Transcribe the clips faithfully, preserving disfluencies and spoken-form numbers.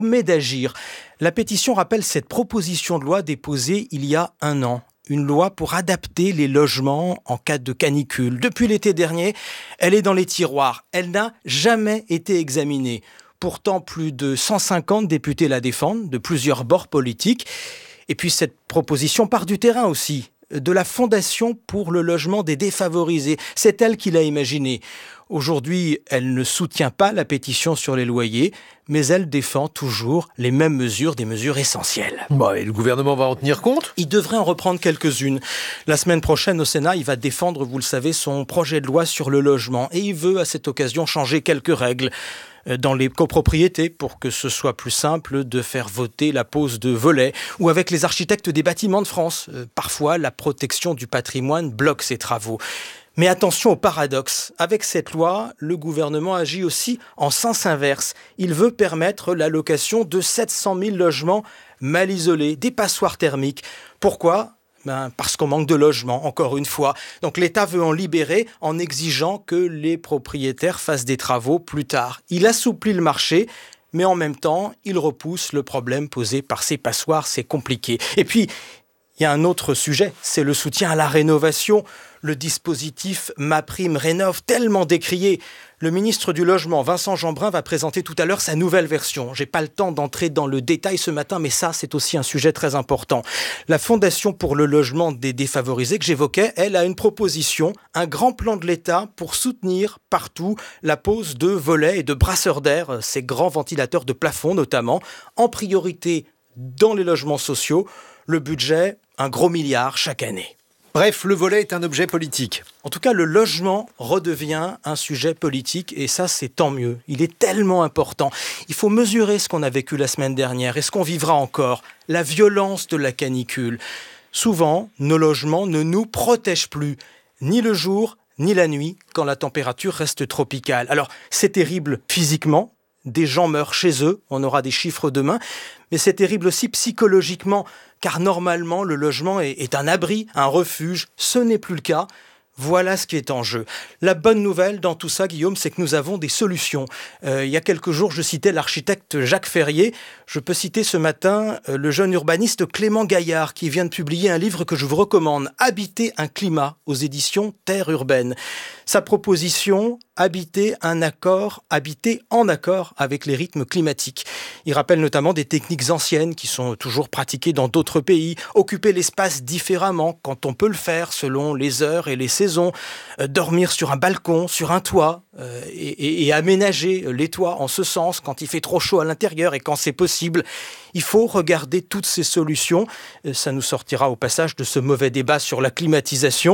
promet d'agir. La pétition rappelle cette proposition de loi déposée il y a un an. Une loi pour adapter les logements en cas de canicule. Depuis l'été dernier, elle est dans les tiroirs. Elle n'a jamais été examinée. Pourtant, plus de cent cinquante députés la défendent, de plusieurs bords politiques. Et puis cette proposition part du terrain aussi, de la Fondation pour le logement des défavorisés. C'est elle qui l'a imaginée. Aujourd'hui, elle ne soutient pas la pétition sur les loyers, mais elle défend toujours les mêmes mesures, des mesures essentielles. Bon, et le gouvernement va en tenir compte ? Il devrait en reprendre quelques-unes. La semaine prochaine, au Sénat, il va défendre, vous le savez, son projet de loi sur le logement. Et il veut, à cette occasion, changer quelques règles dans les copropriétés pour que ce soit plus simple de faire voter la pose de volets, ou avec les architectes des bâtiments de France. Euh, parfois, la protection du patrimoine bloque ces travaux. Mais attention au paradoxe. Avec cette loi, le gouvernement agit aussi en sens inverse. Il veut permettre la location de sept cent mille logements mal isolés, des passoires thermiques. Pourquoi ? Ben, parce qu'on manque de logements, encore une fois. Donc l'État veut en libérer en exigeant que les propriétaires fassent des travaux plus tard. Il assouplit le marché, mais en même temps, il repousse le problème posé par ces passoires. C'est compliqué. Et puis, il y a un autre sujet, c'est le soutien à la rénovation. Le dispositif MaPrimeRénov', tellement décrié. Le ministre du Logement, Vincent Jeanbrun, va présenter tout à l'heure sa nouvelle version. J'ai pas le temps d'entrer dans le détail ce matin, mais ça, c'est aussi un sujet très important. La Fondation pour le logement des défavorisés que j'évoquais, elle a une proposition, un grand plan de l'État pour soutenir partout la pose de volets et de brasseurs d'air, ces grands ventilateurs de plafond notamment, en priorité dans les logements sociaux. Le budget, un gros milliard chaque année. Bref, le volet est un objet politique. En tout cas, le logement redevient un sujet politique et ça, c'est tant mieux. Il est tellement important. Il faut mesurer ce qu'on a vécu la semaine dernière et ce qu'on vivra encore. La violence de la canicule. Souvent, nos logements ne nous protègent plus, ni le jour, ni la nuit, quand la température reste tropicale. Alors, c'est terrible physiquement. Des gens meurent chez eux, on aura des chiffres demain, mais c'est terrible aussi psychologiquement, car normalement le logement est, est un abri, un refuge, ce n'est plus le cas. Voilà ce qui est en jeu. La bonne nouvelle dans tout ça, Guillaume, c'est que nous avons des solutions. Euh, il y a quelques jours, je citais l'architecte Jacques Ferrier. Je peux citer ce matin euh, le jeune urbaniste Clément Gaillard, qui vient de publier un livre que je vous recommande, « Habiter un climat » aux éditions Terre urbaine. Sa proposition, habiter un accord, habiter en accord avec les rythmes climatiques. Il rappelle notamment des techniques anciennes qui sont toujours pratiquées dans d'autres pays. Occuper l'espace différemment quand on peut le faire selon les heures et les saisons. Euh, dormir sur un balcon, sur un toit euh, et, et, et aménager les toits en ce sens quand il fait trop chaud à l'intérieur et quand c'est possible. Il faut regarder toutes ces solutions. Euh, ça nous sortira au passage de ce mauvais débat sur la climatisation.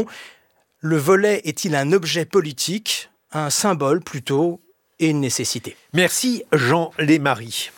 Le volet est-il un objet politique, un symbole plutôt, et une nécessité ? Merci Jean Lémarie.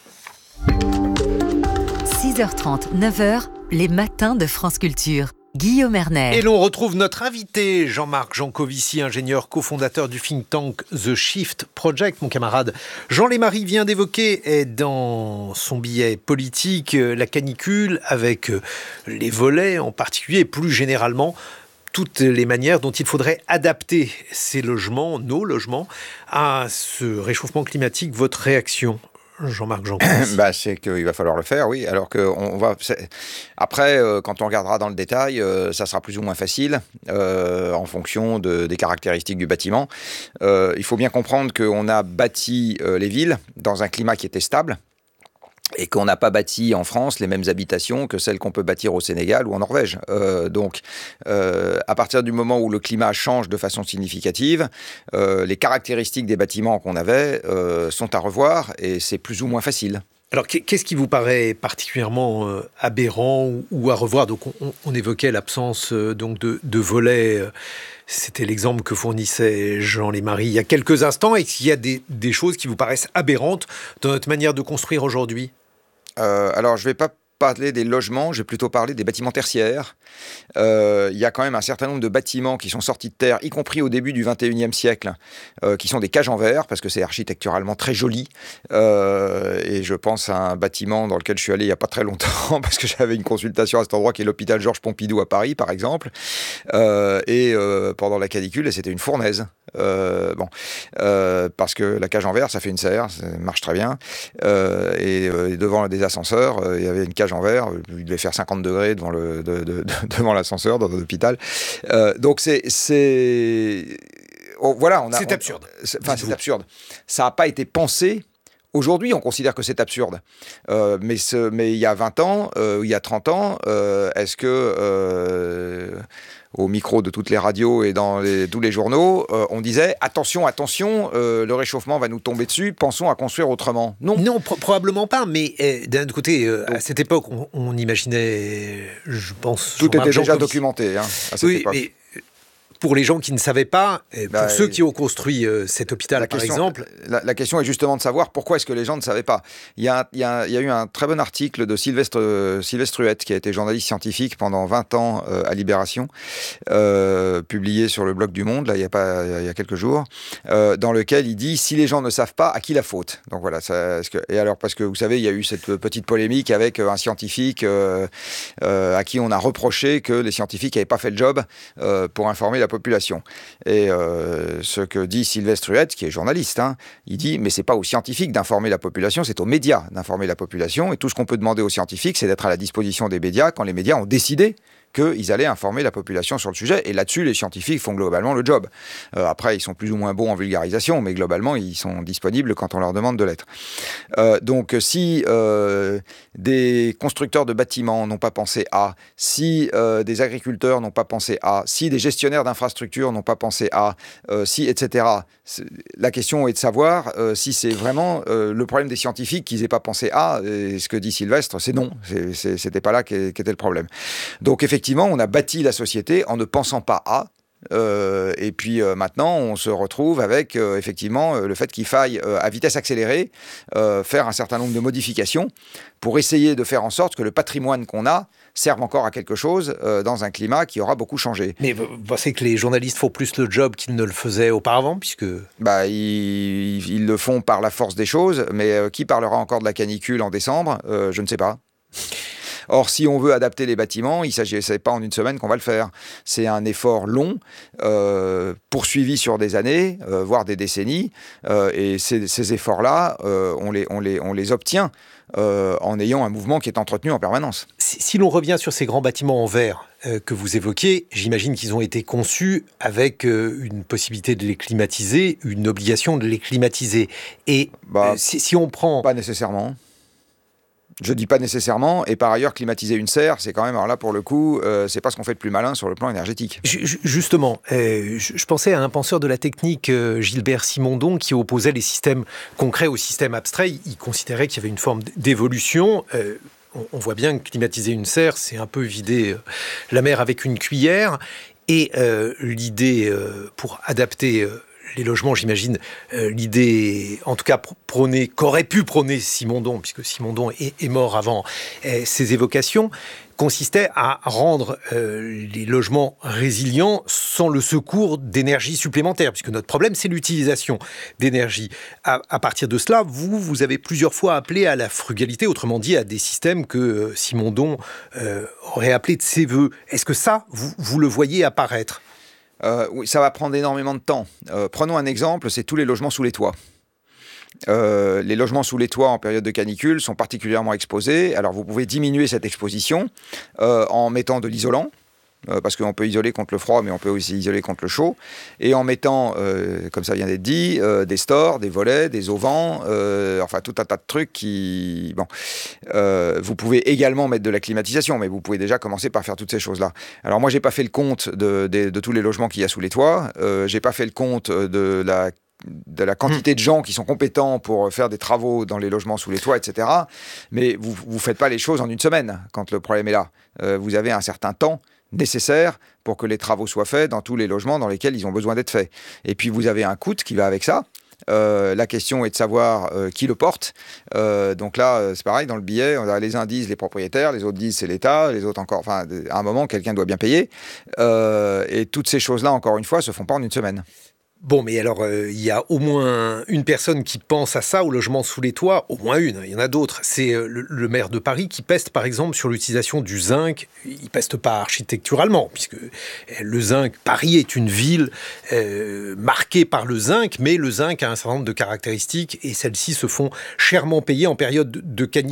six heures trente, neuf heures, les matins de France Culture. Guillaume Erner. Et l'on retrouve notre invité, Jean-Marc Jancovici, ingénieur cofondateur du think tank The Shift Project. Mon camarade Jean Lémarie vient d'évoquer dans son billet politique la canicule avec les volets en particulier et plus généralement toutes les manières dont il faudrait adapter ces logements, nos logements, à ce réchauffement climatique. Votre réaction, Jean-Marc Jancovici? bah, C'est qu'il va falloir le faire, oui. Alors que on va... Après, euh, quand on regardera dans le détail, euh, ça sera plus ou moins facile euh, en fonction de, des caractéristiques du bâtiment. Euh, il faut bien comprendre qu'on a bâti euh, les villes dans un climat qui était stable, et qu'on n'a pas bâti en France les mêmes habitations que celles qu'on peut bâtir au Sénégal ou en Norvège. Euh, donc, euh, à partir du moment où le climat change de façon significative, euh, les caractéristiques des bâtiments qu'on avait euh, sont à revoir et c'est plus ou moins facile. Alors, qu'est-ce qui vous paraît particulièrement euh, aberrant ou, ou à revoir ? Donc, on, on évoquait l'absence euh, donc de, de volets. Euh, c'était l'exemple que fournissait Jean Lémarie il y a quelques instants. Est-ce qu'il y a des, des choses qui vous paraissent aberrantes dans notre manière de construire aujourd'hui ? euh, Alors, je ne vais pas parler des logements, je vais plutôt parler des bâtiments tertiaires. Euh, il y a quand même un certain nombre de bâtiments qui sont sortis de terre, y compris au début du vingt et unième siècle, euh, qui sont des cages en verre, parce que c'est architecturalement très joli. Euh, et je pense à un bâtiment dans lequel je suis allé il n'y a pas très longtemps, parce que j'avais une consultation à cet endroit, qui est l'hôpital Georges Pompidou à Paris, par exemple. Euh, et euh, pendant la canicule, c'était une fournaise. Euh, bon, euh, parce que la cage en verre, ça fait une serre, ça marche très bien. Euh, et, euh, et devant des ascenseurs, euh, il y avait une cage en verre. Il devait faire cinquante degrés devant, le, de, de, de, devant l'ascenseur dans l'hôpital. Euh, donc c'est, c'est... Oh, voilà, on a, c'est on, absurde. C'est, enfin, c'est absurde. Ça n'a pas été pensé. Aujourd'hui, on considère que c'est absurde. Euh, mais, ce, mais il y a vingt ans, euh, il y a trente ans, euh, est-ce que... Euh, au micro de toutes les radios et dans les, tous les journaux, euh, on disait « Attention, attention, euh, le réchauffement va nous tomber dessus, pensons à construire autrement ». Non, non pro- probablement pas, mais euh, d'un autre côté, euh, à cette époque, on, on imaginait, je pense... Tout était déjà comme... documenté hein, à cette oui, époque. Mais pour les gens qui ne savaient pas, et pour bah, ceux qui ont construit euh, cet hôpital, par question, exemple... La, la question est justement de savoir pourquoi est-ce que les gens ne savaient pas. Il y a, il y a, il y a eu un très bon article de Sylvestre, euh, Sylvestre Huette, qui a été journaliste scientifique pendant vingt ans euh, à Libération, euh, publié sur le blog du Monde, là, il y a, pas, il y a quelques jours, euh, dans lequel il dit « Si les gens ne savent pas, à qui la faute ?» Donc voilà, ça, que, et alors parce que vous savez, il y a eu cette petite polémique avec un scientifique euh, euh, à qui on a reproché que les scientifiques n'avaient pas fait le job euh, pour informer la population. Et euh, ce que dit Sylvestre Huette, qui est journaliste, hein, il dit « Mais c'est pas aux scientifiques d'informer la population, c'est aux médias d'informer la population. Et tout ce qu'on peut demander aux scientifiques, c'est d'être à la disposition des médias quand les médias ont décidé qu'ils allaient informer la population sur le sujet. Et là-dessus, les scientifiques font globalement le job. Euh, après, ils sont plus ou moins bons en vulgarisation, mais globalement, ils sont disponibles quand on leur demande de l'être. Euh, donc, si euh, des constructeurs de bâtiments n'ont pas pensé à, si euh, des agriculteurs n'ont pas pensé à, si des gestionnaires d'infrastructures n'ont pas pensé à, euh, si, et cetera, la question est de savoir euh, si c'est vraiment euh, le problème des scientifiques qu'ils n'aient pas pensé à. Et ce que dit Sylvestre, c'est non. C'est, c'est, c'était pas là qu'était le problème. Donc, effectivement, Effectivement, on a bâti la société en ne pensant pas à. Euh, et puis euh, maintenant, on se retrouve avec euh, effectivement euh, le fait qu'il faille, euh, à vitesse accélérée, euh, faire un certain nombre de modifications pour essayer de faire en sorte que le patrimoine qu'on a serve encore à quelque chose euh, dans un climat qui aura beaucoup changé. Mais vous pensez que les journalistes font plus le job qu'ils ne le faisaient auparavant, puisque... Bah, ils, ils le font par la force des choses, mais euh, qui parlera encore de la canicule en décembre ? euh, Je ne sais pas. Or, si on veut adapter les bâtiments, il ne s'agit pas en une semaine qu'on va le faire. C'est un effort long, euh, poursuivi sur des années, euh, voire des décennies. Euh, et ces, ces efforts-là, euh, on, les, on, les, on les obtient euh, en ayant un mouvement qui est entretenu en permanence. Si, si l'on revient sur ces grands bâtiments en verre euh, que vous évoquez, j'imagine qu'ils ont été conçus avec euh, une possibilité de les climatiser, une obligation de les climatiser. Et bah, euh, si, si on prend... Pas nécessairement. Je dis pas nécessairement, et par ailleurs, climatiser une serre, c'est quand même, alors là, pour le coup, euh, c'est pas ce qu'on fait de plus malin sur le plan énergétique. Justement, euh, je pensais à un penseur de la technique, euh, Gilbert Simondon, qui opposait les systèmes concrets aux systèmes abstraits. Il considérait qu'il y avait une forme d'évolution. Euh, on, on voit bien que climatiser une serre, c'est un peu vider euh, la mer avec une cuillère. Et euh, l'idée, euh, pour adapter... Euh, les logements, j'imagine, euh, l'idée, en tout cas, prônée, qu'aurait pu prôner Simondon, puisque Simondon est, est mort avant euh, ses évocations, consistait à rendre euh, les logements résilients sans le secours d'énergie supplémentaire, puisque notre problème, c'est l'utilisation d'énergie. À, à partir de cela, vous, vous avez plusieurs fois appelé à la frugalité, autrement dit, à des systèmes que euh, Simondon euh, aurait appelés de ses voeux. Est-ce que ça, vous, vous le voyez apparaître ? Euh, oui, ça va prendre énormément de temps. Euh, prenons un exemple, c'est tous les logements sous les toits. Euh, les logements sous les toits en période de canicule sont particulièrement exposés. Alors vous pouvez diminuer cette exposition euh, en mettant de l'isolant, euh, parce qu'on peut isoler contre le froid, mais on peut aussi isoler contre le chaud, et en mettant, euh, comme ça vient d'être dit, euh, des stores, des volets, des auvents, euh, enfin tout un tas de trucs qui... Bon, euh, vous pouvez également mettre de la climatisation, mais vous pouvez déjà commencer par faire toutes ces choses-là. Alors moi, j'ai pas fait le compte de, de, de tous les logements qu'il y a sous les toits, euh, j'ai pas fait le compte de la de la quantité mmh. de gens qui sont compétents pour faire des travaux dans les logements sous les toits, et cetera. Mais vous ne faites pas les choses en une semaine quand le problème est là. Euh, vous avez un certain temps nécessaire pour que les travaux soient faits dans tous les logements dans lesquels ils ont besoin d'être faits. Et puis vous avez un coût qui va avec ça. Euh, la question est de savoir euh, qui le porte. Euh, donc là, c'est pareil, dans le billet, on a les uns disent les propriétaires, les autres disent c'est l'État, les autres encore... Enfin, à un moment, quelqu'un doit bien payer. Euh, et toutes ces choses-là, encore une fois, se font pas en une semaine. Bon, mais alors, il euh, y a au moins une personne qui pense à ça, au logement sous les toits, au moins une, il y en a d'autres. C'est euh, le, le maire de Paris qui peste, par exemple, sur l'utilisation du zinc. Il peste pas architecturalement, puisque le zinc, Paris est une ville euh, marquée par le zinc, mais le zinc a un certain nombre de caractéristiques, et celles-ci se font chèrement payer en période de canicule.